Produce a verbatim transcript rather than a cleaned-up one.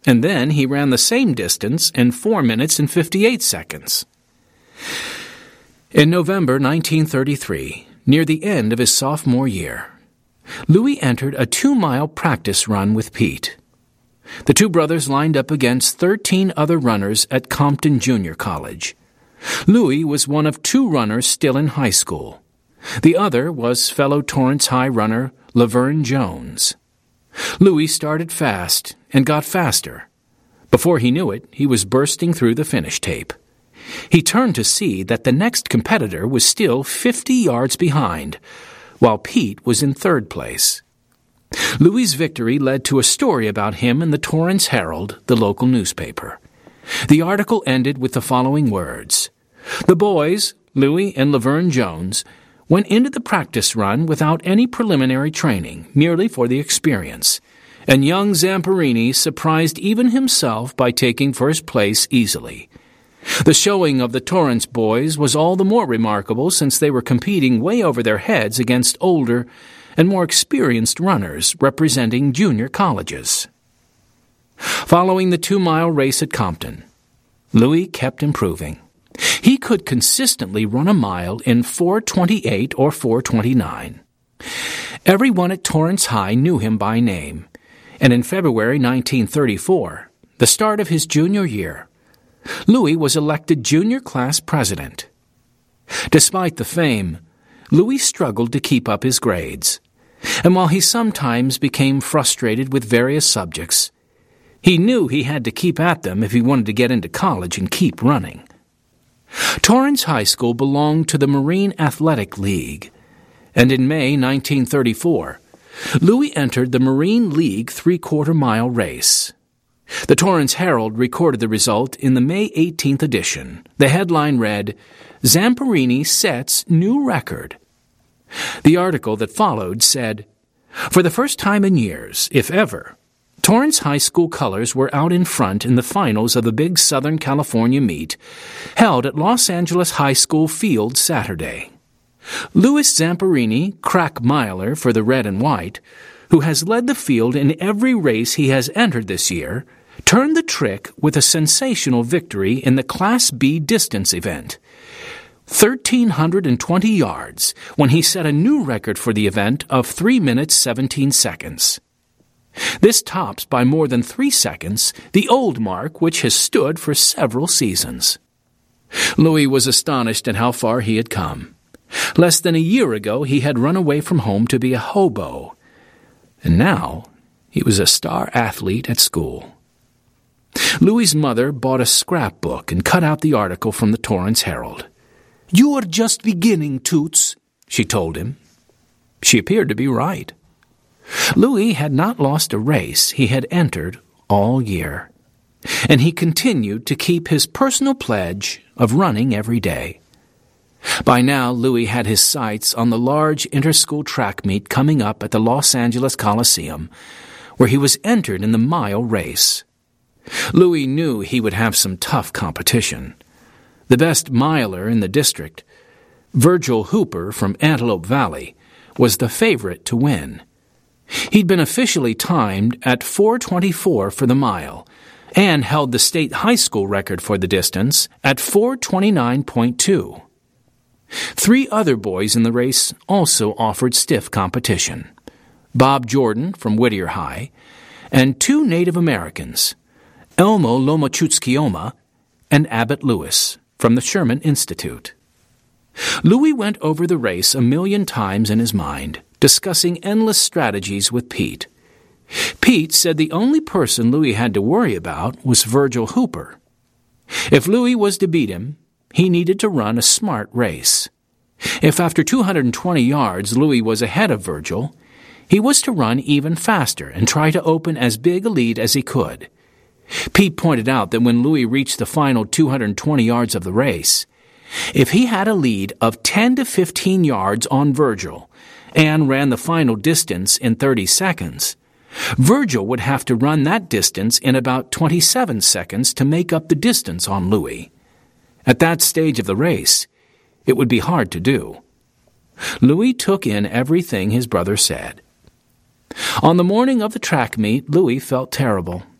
and then he ran the same distance in four minutes and fifty-eight seconds. In November nineteen thirty-three, near the end of his sophomore year, Louis entered a two-mile practice run with Pete. The two brothers lined up against thirteen other runners at Compton Junior College. Louis was one of two runners still in high school. The other was fellow Torrance High runner Laverne Jones. Louis started fast and got faster. Before he knew it, he was bursting through the finish tape. He turned to see that the next competitor was still fifty yards behind, while Pete was in third place. Louis's victory led to a story about him in the Torrance Herald, the local newspaper. The article ended with the following words: "The boys, Louis and Laverne Jones, went into the practice run without any preliminary training, merely for the experience, and young Zamperini surprised even himself by taking first place easily. The showing of the Torrance boys was all the more remarkable since they were competing way over their heads against older and more experienced runners representing junior colleges." Following the two-mile race at Compton, Louis kept improving. He could consistently run a mile in four twenty-eight or four twenty-nine. Everyone at Torrance High knew him by name, and in February nineteen thirty-four, the start of his junior year, Louis was elected junior class president. Despite the fame, Louis struggled to keep up his grades, and while he sometimes became frustrated with various subjects, he knew he had to keep at them if he wanted to get into college and keep running. Torrance High School belonged to the Marine Athletic League, and in May nineteen thirty-four, Louis entered the Marine League three-quarter mile race. The Torrance Herald recorded the result in the May eighteenth edition. The headline read, "Zamperini sets new record." The article that followed said, "For the first time in years, if ever, Torrance High School colors were out in front in the finals of the big Southern California meet held at Los Angeles High School Field Saturday. Louis Zamperini, crack miler for the red and white, who has led the field in every race he has entered this year, turned the trick with a sensational victory in the Class B distance event, one thousand three hundred twenty yards, when he set a new record for the event of three minutes seventeen seconds. This tops by more than three seconds the old mark which has stood for several seasons." Louis was astonished at how far he had come. Less than a year ago he had run away from home to be a hobo, and now he was a star athlete at school. Louis's mother bought a scrapbook and cut out the article from the Torrance Herald. "You are just beginning, Toots," she told him. She appeared to be right. Louis had not lost a race he had entered all year, and he continued to keep his personal pledge of running every day. By now, Louis had his sights on the large inter-school track meet coming up at the Los Angeles Coliseum, where he was entered in the mile race. Louis knew he would have some tough competition. The best miler in the district, Virgil Hooper from Antelope Valley, was the favorite to win. He'd been officially timed at four twenty-four for the mile and held the state high school record for the distance at four twenty-nine point two. Three other boys in the race also offered stiff competition: Bob Jordan from Whittier High and two Native Americans, Elmo Lomochutskioma and Abbott Lewis from the Sherman Institute. Louis went over the race a million times in his mind, discussing endless strategies with Pete. Pete said the only person Louis had to worry about was Virgil Hooper. If Louis was to beat him, he needed to run a smart race. If after two hundred twenty yards Louis was ahead of Virgil, he was to run even faster and try to open as big a lead as he could. Pete pointed out that when Louis reached the final two hundred twenty yards of the race, if he had a lead of ten to fifteen yards on Virgil and ran the final distance in thirty seconds, Virgil would have to run that distance in about twenty-seven seconds to make up the distance on Louis. At that stage of the race, it would be hard to do. Louis took in everything his brother said. On the morning of the track meet, Louis felt terrible.